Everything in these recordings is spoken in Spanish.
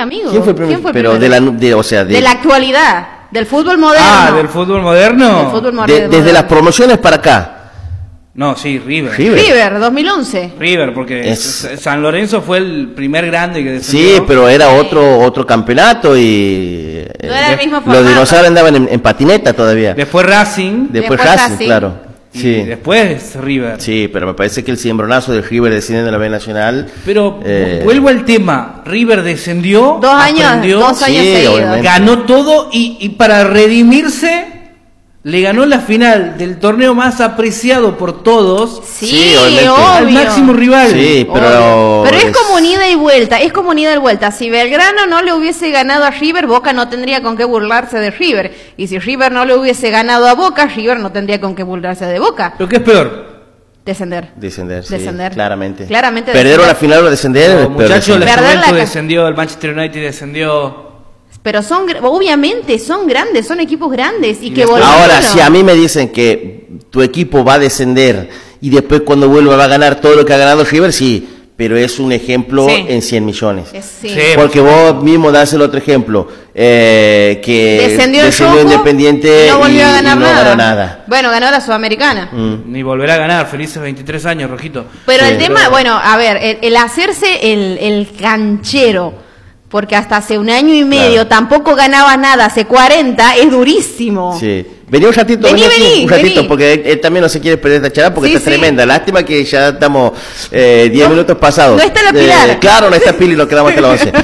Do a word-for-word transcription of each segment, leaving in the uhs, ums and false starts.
amigo. ¿Quién fue el primer? ¿Quién fue pero primero? de la, de, o sea, de, de la actualidad, del fútbol moderno. Ah, del fútbol moderno. Del fútbol de- moderno. desde las promociones para acá. No, sí, River. River. River, dos mil once. River, porque Es- San Lorenzo fue el primer grande que descendió. Sí, pero era otro otro campeonato y eh, No era el mismo los formato. dinosaurios andaban en, en patineta todavía. Después Racing. Después Después Racing, Racing. claro. Y Sí. después River. Sí, pero me parece que el ciembronazo de River desciende de la B Nacional. Pero eh, vuelvo al tema. River descendió, Dos años, aprendió, dos años Sí, seguidos. obviamente. ganó todo y, y para redimirse le ganó la final del torneo más apreciado por todos Sí, Sí, obviamente. obvio. al máximo rival. Sí, pero... Obvio. Pero es como un ida y vuelta, es como un ida y vuelta. Si Belgrano no le hubiese ganado a River, Boca no tendría con qué burlarse de River. Y si River no le hubiese ganado a Boca, River no tendría con qué burlarse de Boca. Lo que es peor. Descender. Descender, sí, Descender. claramente. Claramente Perdieron descender. la final o descender. Los pero muchachos, descender. la Perder la Juventus ca- descendió, el Manchester United descendió. Pero son, gr- obviamente, son grandes, son equipos grandes. Y, Y que después- volvieron. Ahora, si a mí me dicen que tu equipo va a descender y después cuando vuelva va a ganar todo lo que ha ganado River, sí, pero es un ejemplo Sí. en cien millones. Es- sí. Sí. Porque vos mismo das el otro ejemplo, eh, que Descendió el Rojo, Independiente y no volvió y- a ganar y no nada. ganó nada. Bueno, ganó la Sudamericana. Mm. Ni volverá a ganar. Felices veintitrés años, Rojito. Pero Sí, el tema, pero- bueno, a ver, el, el hacerse el, el canchero, porque hasta hace un año y medio Claro. tampoco ganaba nada, hace cuarenta, es durísimo. Sí. Vení un ratito, Vení, vení aquí, vení, un ratito, vení. porque él, él también no se quiere perder esta charla porque Sí, está sí. tremenda. Lástima que ya estamos eh, diez No, minutos pasados. no está la Pilar. Eh, claro, no está Pili, nos quedamos hasta las once.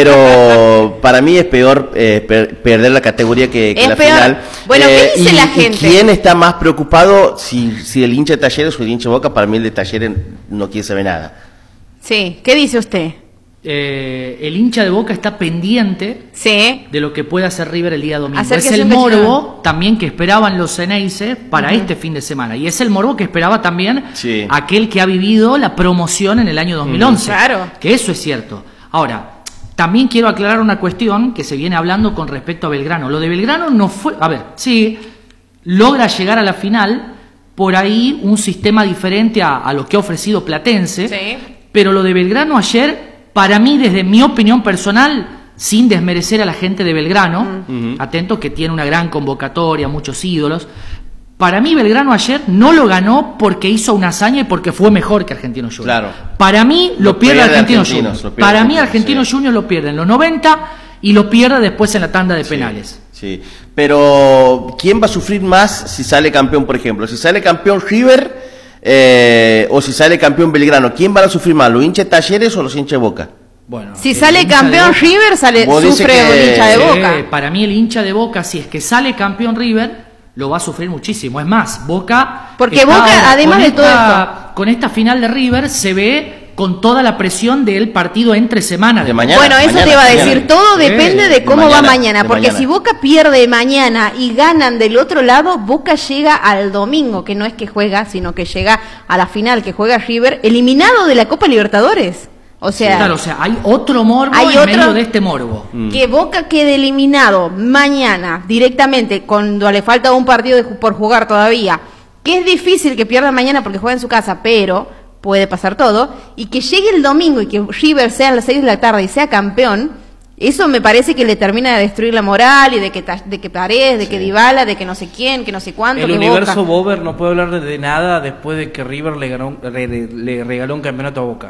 Pero para mí es peor eh, per- perder la categoría que, que Es la peor. final. Eh, Bueno, ¿qué dice y, la y gente? quién está más preocupado si, si el hincha de Talleres o el hincha de Boca? Para mí el de Talleres no quiere saber nada. Sí, ¿qué dice usted? Eh, el hincha de Boca está pendiente Sí, de lo que puede hacer River el día domingo. Acérquese Es el un cachito. morbo también que esperaban los Ceneice para este fin de semana. Y es el morbo que esperaba también Sí. aquel que ha vivido la promoción en el año dos mil once. Claro. Que eso es cierto. Ahora, también quiero aclarar una cuestión que se viene hablando con respecto a Belgrano. Lo de Belgrano no fue... A ver, sí, logra llegar a la final, por ahí un sistema diferente a, a lo que ha ofrecido Platense. Sí. Pero lo de Belgrano ayer, para mí, desde mi opinión personal, sin desmerecer a la gente de Belgrano, atento que tiene una gran convocatoria, muchos ídolos, para mí Belgrano ayer no lo ganó porque hizo una hazaña y porque fue mejor que Argentino Juniors. Claro. Para mí lo, Lo pierde pierde Argentino Argentinos, Juniors. lo pierde Para mí Argentinos, Argentino sí. Juniors lo pierde en los noventa y lo pierde después en la tanda de penales. Sí, pero ¿quién va a sufrir más si sale campeón, por ejemplo? Si sale campeón River eh, o si sale campeón Belgrano, ¿quién va a sufrir más? ¿Los hinchas de Talleres o los hinchas de Boca? Bueno, si el sale hincha de campeón Boca- River, sale, Vos dices sufre que- un hincha de Sí, Boca. para mí el hincha de Boca, si es que sale campeón River, lo va a sufrir muchísimo. Es más, Boca... Porque está Boca, ahora además con de todo esta- con esta final de River, se ve con toda la presión del partido entre semana. De mañana. Bueno, eso mañana, te iba a mañana. decir, todo Sí, depende de de cómo mañana, va mañana, de porque mañana. si Boca pierde mañana y ganan del otro lado, Boca llega al domingo, que no es que juega, sino que llega a la final, que juega River, eliminado de la Copa Libertadores. O sea, Claro, o sea, hay otro morbo Hay en otro- medio de este morbo. que Boca quede eliminado mañana directamente, cuando le falta un partido de ju- por jugar todavía, que es difícil que pierda mañana porque juega en su casa, pero puede pasar todo, y que llegue el domingo y que River sea a las seis de la tarde y sea campeón, eso me parece que le termina de destruir la moral y de que ta- de que Paredes, de que Dybala, de que no sé quién, que no sé cuánto, El que universo Boca. Bober no puede hablar de, de nada después de que River le, ganó, le, le regaló un campeonato a Boca.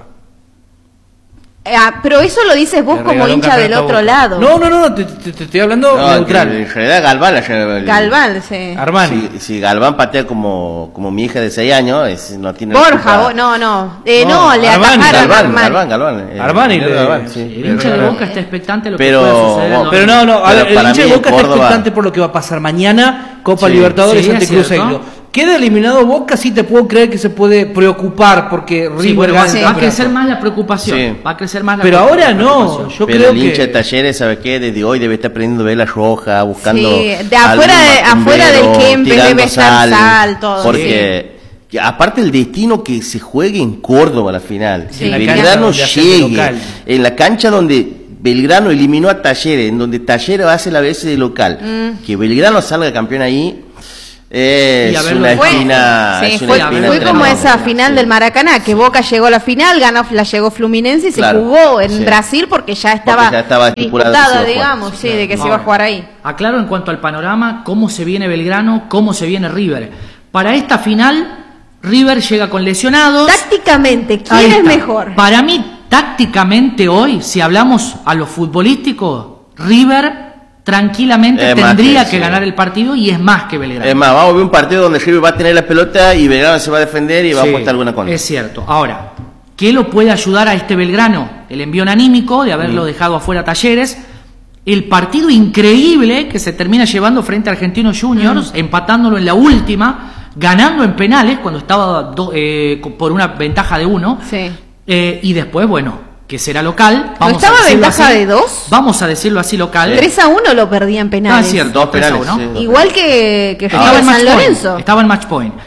Ah, pero eso lo dices vos Le como regaló un hincha del campeonato a otro Boca. lado. No, no, no, te, te- te estoy hablando No, neutral. que en realidad Galván ayer- Galván, sí. Armani. Si, si Galván patea como, como mi hija de seis años, es- no tiene... Borja, culpa. vos- no, no, eh, No, no, le Armani, atajaron a Galván, Armani. Galván, Galván. eh, Armani Galván, le- Galván, sí. El hincha de Boca está expectante de lo que Pero- pueda suceder. el bueno, Pero domingo. no, no, a Pero ver, el para hincha mí de en Boca está Córdoba- expectante por lo que va a pasar mañana, Copa Sí, Libertadores sí, ante es Cruzeiro. cierto. Queda eliminado Boca, sí te puedo creer que se puede preocupar porque Sí, River bueno, va, gana el va a campeonato. crecer más la preocupación. Sí. Va a crecer más la Pero preocup- ahora la no, preocupación. yo Pero creo el hincha que de Talleres, ¿sabe qué? Desde hoy debe estar prendiendo velas rojas, buscando... Sí, de afuera de- algún afuera del macumbero, Kempes tirando debe estar sal, todo, Porque, que aparte el destino que se juegue en Córdoba la final, Sí. que En la cancha Belgrano donde hace de llegue, local. en la cancha donde Belgrano eliminó a Talleres, en donde Talleres hace la vez de local, Mm. que Belgrano salga campeón ahí... Es Y haberlo- una Fue- esquina. sí, es una fue, esquina fue como tremenda. esa final Sí. del Maracaná, que Boca llegó a la final, ganó, la llegó Fluminense y se Claro, jugó en sí. Brasil porque ya estaba, ya estaba estipulado que se iba a disputada, jugar. digamos, sí, de que se iba a Ahora, jugar ahí. Aclaro en cuanto al panorama, cómo se viene Belgrano, cómo se viene River. Para esta final, River llega con lesionados. Tácticamente, Ahí ¿quién es está. mejor? Para mí, tácticamente hoy, si hablamos a lo futbolístico, River tranquilamente Es más tendría que- que sí. ganar el partido y es más que Belgrano. Es más, vamos a ver un partido donde River va a tener la pelota y Belgrano se va a defender y va Sí, a apostar alguna contra. Es cierto. Ahora, ¿qué lo puede ayudar a este Belgrano? El envión anímico de haberlo Mm. dejado afuera a Talleres. El partido increíble que se termina llevando frente a Argentinos Juniors, Mm. empatándolo en la última, ganando en penales cuando estaba do- eh, por una ventaja de uno. Sí. Eh, y después, bueno, que será local. ¿No estaba decirlo ventaja así. de dos? Vamos a decirlo así, local. tres a uno lo perdía en Ah, penales. es cierto, Dos tres a penales, uno. sí, dos Igual que, que Estaba River en match San point, Lorenzo. estaba en match point.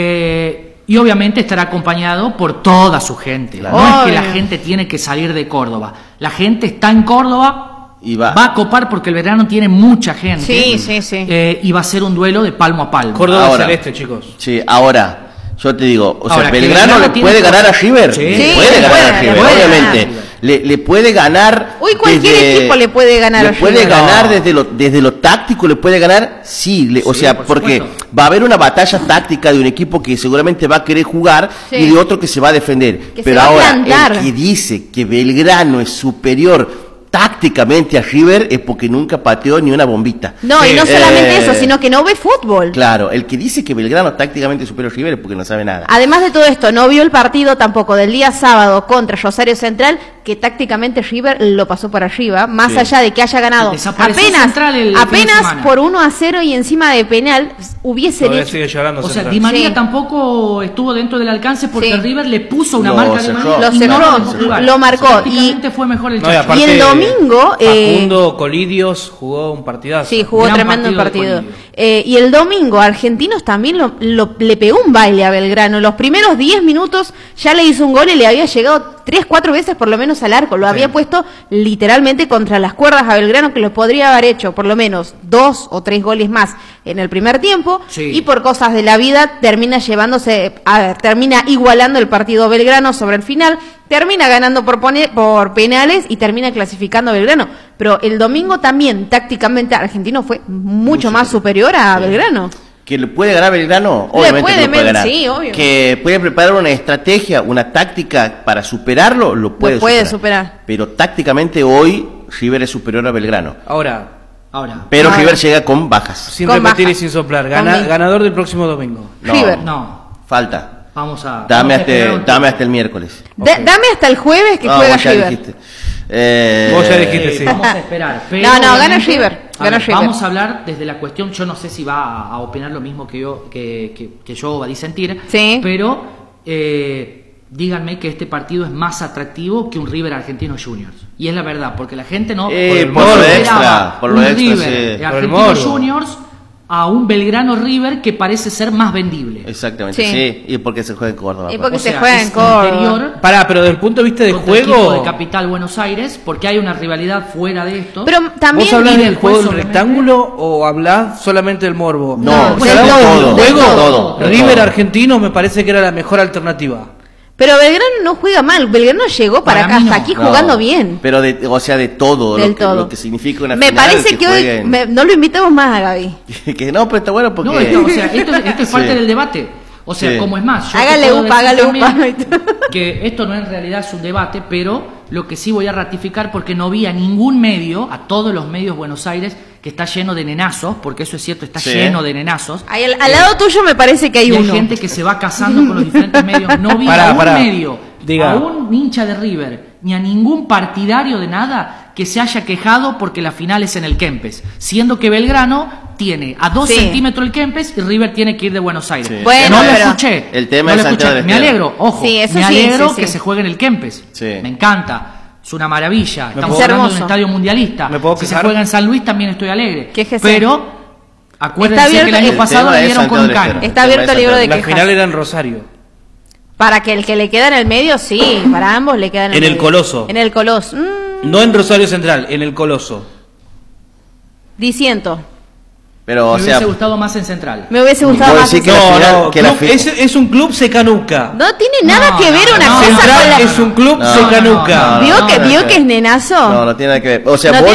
Eh, y obviamente estará acompañado por toda su gente. Claro. No es que Obvio. la gente tiene que salir de Córdoba. La gente está en Córdoba Y va. a copar porque el Belgrano tiene mucha gente. Sí, sí, sí. Eh, y va a ser un duelo de palmo a palmo. Córdoba Ahora. Celeste, chicos. Sí, ahora, yo te digo, o sea, Ahora, que Belgrano Belgrano le tiene puede cosas- ganar a River. Sí. Le Sí, puede le ganar puede, a le River, puede obviamente. ganar. Le, le puede ganar. Hoy cualquier equipo le puede ganar le a puede River. ganar No. desde lo, desde lo táctico, le puede ganar, sí. le- o Sí, sea, por porque supuesto. va a haber una batalla táctica de un equipo que seguramente va a querer jugar Sí. y de otro que se va a defender. Que se Pero va a ahora, plantar. el que dice que Belgrano es superior tácticamente a River es porque nunca pateó ni una bombita. No, y Sí, no solamente eh, eso, sino que no ve fútbol. Claro, el que dice que Belgrano tácticamente es superior a River es porque no sabe nada. Además de todo esto, no vio el partido tampoco del día sábado contra Rosario Central, que tácticamente River lo pasó por arriba, más Sí. allá de que haya ganado Desapareció apenas, Central el fin de apenas semana. por uno a cero y encima de penal hubiese Todavía hecho. sigue llorando O sea, Central. Di María Sí. tampoco estuvo dentro del alcance porque Sí. River le puso una Lo marca a Di cerró. María Lo y no cerró, dejó jugar. lo marcó, Tácticamente y- fue mejor el No, y Chacho. aparte, Y el domingo, eh, Facundo Colidios jugó un partidazo. Sí, jugó Gran tremendo el partido de partido. Colidio. Eh, y el domingo, Argentinos también lo, lo- le pegó un baile a Belgrano. Los primeros diez minutos ya le hizo un gol y le había llegado tres, cuatro veces por lo menos al arco. Lo había puesto literalmente contra las cuerdas a Belgrano, que lo podría haber hecho por lo menos dos o tres goles más en el primer tiempo. Sí. Y por cosas de la vida termina llevándose, a ver, termina igualando el partido Belgrano sobre el final. Termina ganando por, pone- por penales y termina clasificando a Belgrano. Pero el domingo también, tácticamente, Argentino fue mucho más superior a Belgrano. Que le puede ganar Belgrano, Le obviamente puede, que lo puede men- ganar. sí, obvio. Que puede preparar una estrategia, una táctica para superarlo, lo puede, puede superar. Pero tácticamente hoy River es superior a Belgrano. Ahora, Ahora, Pero Ahora. River llega con bajas. sin Con repetir baja. y sin soplar, Con gana- mil. ganador del próximo domingo. No, River. no, Falta. vamos a... Dame vamos a hasta, esperar un dame poco. hasta el miércoles. Da- Ok. dame hasta el jueves que No, juega vos ya River. dijiste. Eh, Vos ya dijiste. Eh, sí. Vamos a esperar. Pero No, no, gana obviamente, River, a gana ver, River. Vamos a hablar desde la cuestión, yo no sé si va a, a opinar lo mismo que yo, que, que, que yo va a disentir, Sí. pero eh, díganme que este partido es más atractivo que un River Argentinos Juniors. Y es la verdad, porque la gente no... Eh, por lo esperaba extra, por lo un extra, River sí. de Por el Argentinos morbo. Juniors a un Belgrano River que parece ser más vendible. Exactamente, Sí. sí. Y porque se juega en Córdoba. Y papá. porque O se sea, juega es en Córdoba. inferior Pará, pero desde el punto de vista de contra el equipo juego, de Capital Buenos Aires, porque hay una rivalidad fuera de esto. Pero también... ¿vos hablás y del después, juego del obviamente- rectángulo o hablás solamente del morbo? No, No, Si del hablamos todo, del del juego, todo, del River todo. Argentino me parece que era la mejor alternativa. Pero Belgrano no juega mal. Belgrano llegó para, Para acá, mí hasta no. aquí No, jugando bien. Pero, de, o sea, de todo. Del lo, que, todo. lo que significa una Me final, parece que, hoy jueguen. me- no lo invitamos más a Gaby. que no, pero está bueno porque... No, esto, o sea, esto, esto es parte Sí. del debate. O sea, Sí. como es más, yo Hágale te puedo upa, decir hágale también upa. que esto no en realidad es un debate, pero lo que sí voy a ratificar porque no vi a ningún medio, a todos los medios Buenos Aires, que está lleno de nenazos, porque eso es cierto, está Sí. lleno de nenazos. Ahí al, al lado tuyo me parece que hay Y hay uno. gente que se va casando con los diferentes medios. No vi Pará, a un pará. medio, Diga. a un hincha de River, ni a ningún partidario de nada que se haya quejado porque la final es en el Kempes, siendo que Belgrano tiene a dos Sí. centímetros el Kempes y River tiene que ir de Buenos Aires. Sí. Bueno, no lo pero- escuché. El tema no es lo escuché. Santiago del Me Estero. alegro, ojo, Sí, eso me sí, alegro sí, sí. que se juegue en el Kempes. Sí. Me encanta. Es una maravilla. Estamos puedo- hablando de hermoso. un estadio mundialista. ¿Me puedo si se quejar? juega en San Luis también estoy alegre. Quéjese. Pero acuérdense Está abierto que el año el pasado tema le es dieron con un Santiago del caño. Estero. Está abierto el libro de La quejas. final era en Rosario. Para que el que le queda en el medio, sí. Para ambos le queda en el En el medio. Coloso. En el Coloso. Mm, No en Rosario Central, en el Coloso. diciendo. Pero, o Me sea, hubiese gustado más en Central. Me hubiese gustado ¿Puedo más. decir que eso. la No, final- no, que la club- fi- es, es un club secanuca. No tiene nada No, que ver no, una no. cosa Central con la... es un club No, secanuca. no, no, ¿Vio no, que no, vio no, que es nenazo? No, no tiene nada que ver. O sea, No vos